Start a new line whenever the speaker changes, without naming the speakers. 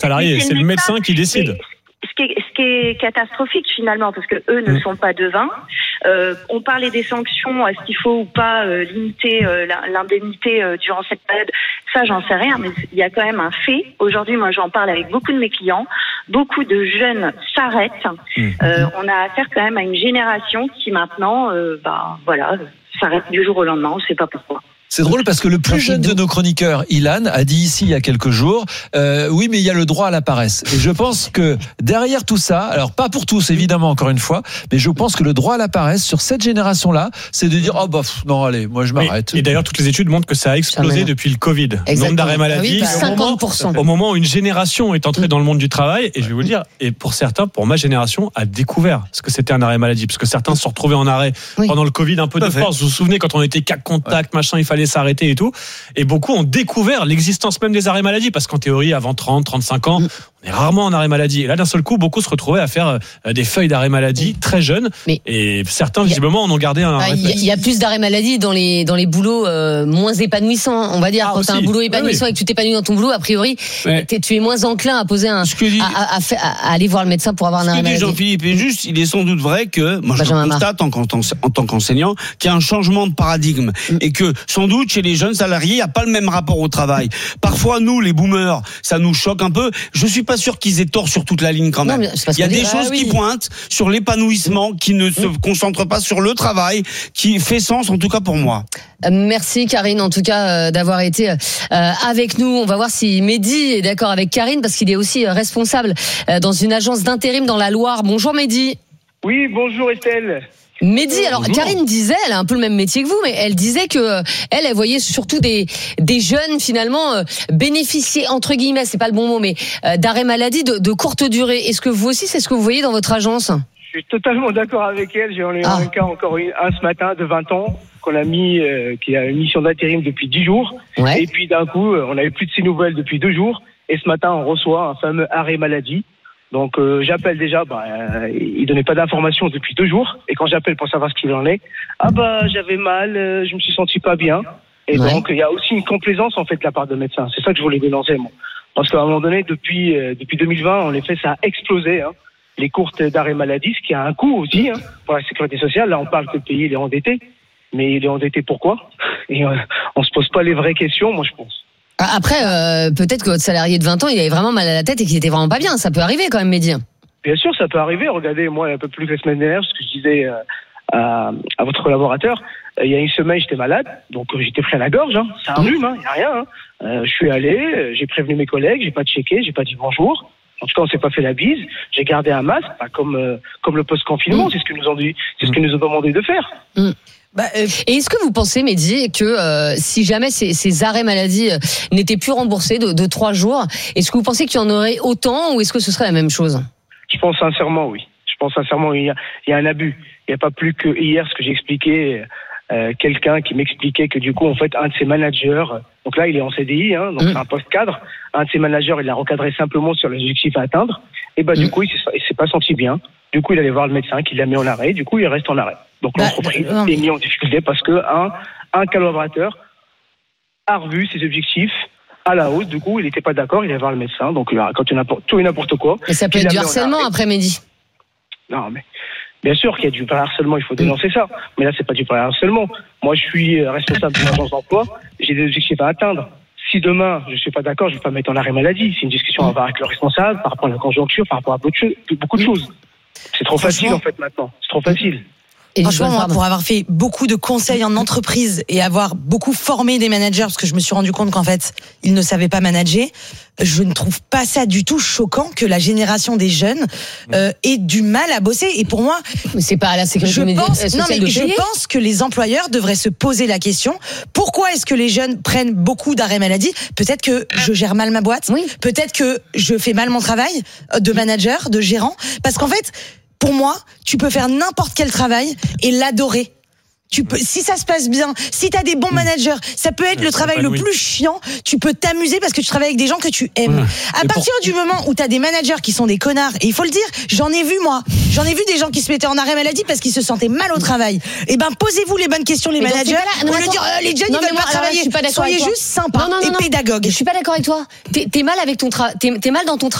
salarié, c'est le médecin qui décide.
Ce qui est catastrophique finalement, parce que eux ne sont pas devins. On parlait des sanctions, est-ce qu'il faut ou pas limiter l'indemnité durant cette période? Ça, j'en sais rien, mais il y a quand même un fait. Aujourd'hui, moi, j'en parle avec beaucoup de mes clients. Beaucoup de jeunes s'arrêtent. On a affaire quand même à une génération qui maintenant, s'arrête du jour au lendemain. On ne sait pas pourquoi.
C'est drôle parce que le plus jeune de nos chroniqueurs, Ilan, a dit ici il y a quelques jours, oui, mais il y a le droit à la paresse. Et je pense que derrière tout ça, alors pas pour tous évidemment encore une fois, mais je pense que le droit à la paresse sur cette génération-là, c'est de dire non allez, moi je m'arrête.
Et d'ailleurs toutes les études montrent que ça a explosé depuis le Covid. Le nombre d'arrêts maladie,
50%.
Au moment où une génération est entrée dans le monde du travail, et je vais vous le dire, et pour certains, pour ma génération, a découvert ce que c'était un arrêt maladie, parce que certains se sont retrouvés en arrêt pendant le Covid, un peu de force. Vous vous souvenez quand on était cas contact, machin, il fallait s'arrêter et tout. Et beaucoup ont découvert l'existence même des arrêts maladie, parce qu'en théorie, avant 30, 35 ans, on est rarement en arrêt maladie. Et là, d'un seul coup, beaucoup se retrouvaient à faire des feuilles d'arrêt maladie très jeunes. Et certains, visiblement, en ont gardé un réflexe.
Il y a plus d'arrêt maladie dans les boulots moins épanouissants, on va dire. Quand tu as un boulot épanouissant et que tu t'épanouis dans ton boulot, a priori, tu es moins enclin à poser à aller voir le médecin pour avoir un arrêt maladie.
Jean-Philippe est juste, il est sans doute vrai que, moi je constate en tant qu'enseignant, qu'il y a un changement de paradigme. Et que, sans doute, chez les jeunes salariés, il n'y a pas le même rapport au travail. Parfois, nous, les boomers, ça nous choque un peu. Je suis pas sûr qu'ils aient tort sur toute la ligne quand même. Il y a des choses qui pointent sur l'épanouissement, qui ne se concentrent pas sur le travail, qui fait sens en tout cas pour moi.
Merci Karine en tout cas d'avoir été avec nous. On va voir si Mehdi est d'accord avec Karine parce qu'il est aussi responsable dans une agence d'intérim dans la Loire. Bonjour Mehdi.
Oui, bonjour Estelle.
Mehdi, alors Karine disait, elle a un peu le même métier que vous, mais elle disait que elle voyait surtout des jeunes finalement bénéficier entre guillemets, c'est pas le bon mot, mais d'arrêt maladie de courte durée. Est-ce que vous aussi, c'est ce que vous voyez dans votre agence?
Je suis totalement d'accord avec elle. J'en ai un cas encore un ce matin de 20 ans qu'on a mis, qui a une mission d'intérim depuis 10 jours. Ouais. Et puis d'un coup, on n'avait plus de ses nouvelles depuis 2 jours. Et ce matin, on reçoit un fameux arrêt maladie. Donc j'appelle déjà, il donnait pas d'informations depuis 2 jours. Et quand j'appelle pour savoir ce qu'il en est, j'avais mal, je me suis senti pas bien. Et donc il y a aussi une complaisance en fait de la part de médecins. C'est ça que je voulais dénoncer moi. Parce qu'à un moment donné, depuis 2020, en effet, ça a explosé. Les courtes d'arrêt maladie, ce qui a un coût aussi pour la sécurité sociale. Là, on parle que le pays il est endetté, mais il est endetté pourquoi? Et on se pose pas les vraies questions, moi je pense.
Après, peut-être que votre salarié de 20 ans, il avait vraiment mal à la tête et qu'il était vraiment pas bien. Ça peut arriver quand même, Mehdi.
Bien sûr, ça peut arriver. Regardez, moi, un peu plus que la semaine dernière, ce que je disais à votre collaborateur, il y a une semaine, j'étais malade, donc j'étais pris à la gorge. C'est un rhume, il n'y a rien. Je suis allé, j'ai prévenu mes collègues, j'ai pas checké, j'ai pas dit bonjour. En tout cas, on s'est pas fait la bise. J'ai gardé un masque, comme le post-confinement. C'est ce que nous ont dit, c'est ce que nous ont demandé de faire.
Et est-ce que vous pensez, Mehdi, que si jamais ces arrêts maladie n'étaient plus remboursés de 3 jours, est-ce que vous pensez qu'il y en aurait autant ou est-ce que ce serait la même chose?
Je pense sincèrement, oui. Je pense sincèrement, il y a un abus. Il n'y a pas plus que hier, ce que j'ai expliqué, quelqu'un qui m'expliquait que du coup, en fait, un de ses managers, donc là, il est en CDI, donc c'est un poste cadre, un de ses managers, il l'a recadré simplement sur les objectifs à atteindre, et du coup, il s'est pas senti bien. Du coup, il allait voir le médecin qui l'a mis en arrêt. Du coup, il reste en arrêt. Donc, l'entreprise est mise en difficulté parce que un collaborateur a revu ses objectifs à la hausse. Du coup, il n'était pas d'accord. Il allait voir le médecin. Donc, quand tu tout et n'importe quoi.
Et ça peut être du harcèlement après, Mehdi.
Non, mais bien sûr qu'il y a du harcèlement. Il faut dénoncer ça. Mais là, c'est pas du harcèlement. Moi, je suis responsable d'une agence d'emploi. J'ai des objectifs à atteindre. Si demain, je suis pas d'accord, je vais pas me mettre en arrêt maladie. C'est une discussion à avoir avec le responsable par rapport à la conjoncture, par rapport à beaucoup de choses. C'est trop facile, en fait, maintenant. C'est trop facile.
Et franchement, moi, pour avoir fait beaucoup de conseils en entreprise et avoir beaucoup formé des managers, parce que je me suis rendu compte qu'en fait, ils ne savaient pas manager, je ne trouve pas ça du tout choquant que la génération des jeunes ait du mal à bosser. Et pour moi,
mais c'est pas à la sécurité sociale de payer.
Je pense que les employeurs devraient se poser la question, pourquoi est-ce que les jeunes prennent beaucoup d'arrêts maladie? Peut-être que je gère mal ma boîte, peut-être que je fais mal mon travail de manager, de gérant, parce qu'en fait, pour moi, tu peux faire n'importe quel travail et l'adorer. Si ça se passe bien, si t'as des bons managers, ça peut être le travail le plus chiant, tu peux t'amuser parce que tu travailles avec des gens que tu aimes. À partir du moment où t'as des managers qui sont des connards, et il faut le dire, j'en ai vu des gens qui se mettaient en arrêt maladie parce qu'ils se sentaient mal au travail. Et posez-vous les bonnes questions, les managers, au lieu de dire, les jeunes, ils veulent pas travailler. Soyez juste sympa et pédagogue.
Je suis pas d'accord avec toi. T'es mal dans ton travail.